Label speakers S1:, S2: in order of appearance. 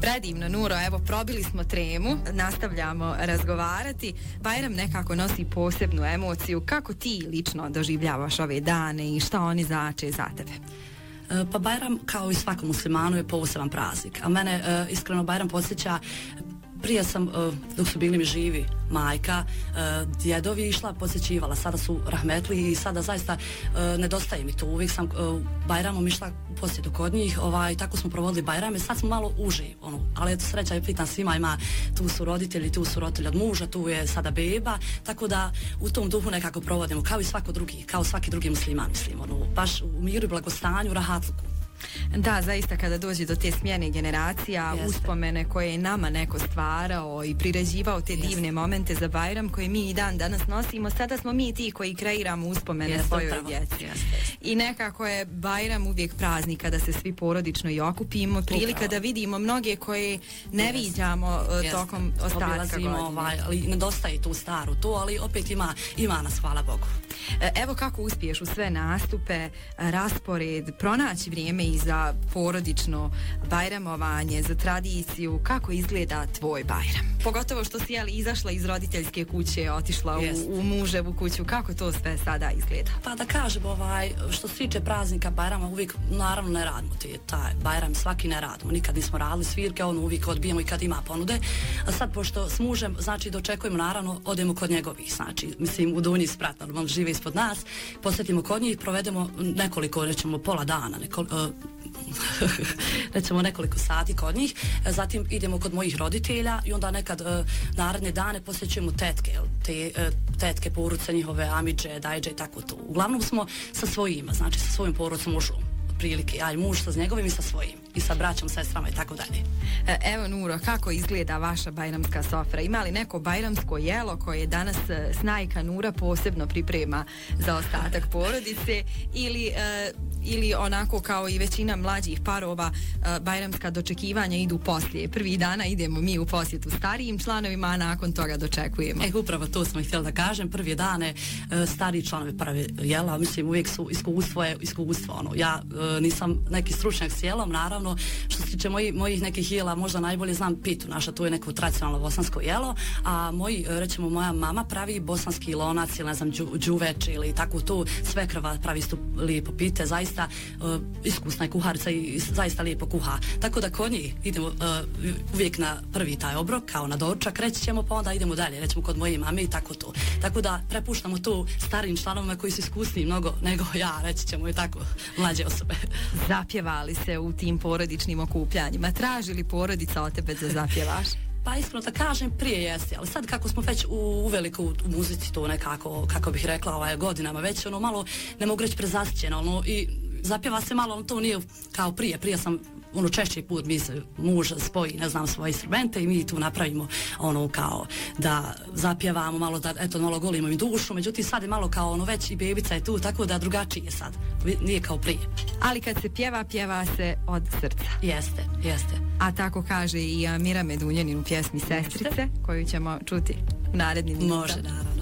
S1: Predivno, Nuro, evo probili smo tremu, nastavljamo razgovarati. Bajram nekako nosi posebnu emociju. Kako ti lično doživljavaš ove dane i šta oni znače za tebe?
S2: Pa Bajram, kao i svakom muslimanu, je poseban praznik. A mene iskreno Bajram podsjeća, prije sam, dok su bili mi živi majka, djedovi išla, posjećivala, sada su rahmetli i sada zaista nedostaje mi to. Uvijek sam Bajramom išla u posjetu kod njih, tako smo provodili Bajrame, sad smo malo uži, ali eto sreća, pitan svima, ima, tu su roditelji od muža, tu je sada beba, tako da u tom duhu nekako provodimo, kao i svaki drugi musliman, mislim, baš u miru i blagostanju, rahatluku.
S1: Da, zaista kada dođe do te smjene generacija,
S2: Jeste.
S1: Uspomene koje je nama neko stvarao i priređivao te divne momente za Bajram koje mi i dan danas nosimo, sada smo mi ti koji kreiramo uspomene svojoj djeci. I nekako je Bajram uvijek praznik kada se svi porodično i okupimo, prilika da vidimo mnoge koje ne viđamo tokom ostatka godine.
S2: Ali nedostaje tu staru to, ali opet ima nas, hvala Bogu.
S1: Evo kako uspiješ u sve nastupe, raspored, pronaći vrijeme i za porodično bajramovanje, za tradiciju, kako izgleda tvoj Bajram? Pogotovo što si izašla iz roditeljske kuće, otišla u muževu kuću, kako to sve sada izgleda?
S2: Pa da kažem, što se tiče praznika Bajrama, uvijek naravno ne radimo taj Bajram, svaki ne radimo, nikad nismo radili svirke, uvijek odbijemo i kad ima ponude, a sad pošto s mužem, znači dočekujemo, naravno odemo kod njegovih, znači mislim u Dunji sprat, normalno žive ispod nas, posjetimo kod njih, provedemo nekoliko, rećemo pola dana, recimo nekoliko sati kod njih, zatim idemo kod mojih roditelja i onda nekad naredne dane posjećujemo tetke, poruce njihove, amidže, dajđe i tako to. Uglavnom smo sa svojima, znači sa svojim porodcom mužom, prilike, ja i muž sa njegovim i sa svojim i sa braćom, sestrama i tako dalje.
S1: Evo Nuro, kako izgleda vaša bajramska sofra? Ima li neko bajramsko jelo koje danas snajka Nura posebno priprema za ostatak porodice ili onako kao i većina mlađih parova bajramska dočekivanja idu poslije? Prvi dana idemo mi u posjetu starijim članovima, a nakon toga dočekujemo.
S2: Upravo to sam htjela da kažem. Prvi dane stariji članovi prave jela, mislim uvijek su iskustvo. Ja nisam neki stručnjak s jelom, naravno, što se tiče mojih nekih jela, možda najbolje znam pitu naša, to je neko tradicionalno bosansko jelo, a recimo moja mama pravi bosanski lonac ili ne znam đuveč ili tako to, svekrva pravi isto lijepo pite, zaista iskusna je kuharica i zaista lijepo kuha. Tako da kod njih idemo uvijek na prvi taj obrok, kao na doručak, reći ćemo, pa onda idemo dalje, recimo kod moje mame i tako to. Tako da prepuštamo to starijim članovima koji su iskusniji mnogo nego ja, reći ćemo i tako, mlađe osobe.
S1: Zapjevali se u tim porodičnim okupljanjima? Traži li porodica od tebe da zapjevaš?
S2: Pa iskreno da kažem, prije jeste, ali sad kako smo već uveliko u muzici to nekako, kako bih rekla, godinama već, malo, ne mogu reći prezasićeno, i zapjeva se malo, to nije kao prije sam češći put mi se muž spoji, ne znam, svoje instrumente i mi tu napravimo kao da zapjevamo malo, da eto malo golimo im dušu, međutim sad je malo kao već i bebica je tu, tako da drugačije sad, nije kao prije.
S1: Ali kad se pjeva se od srca.
S2: Jeste.
S1: A tako kaže i Mira Medunjanin u pjesmi Sestrice, koju ćemo čuti u narednim minutima.
S2: Može, naravno.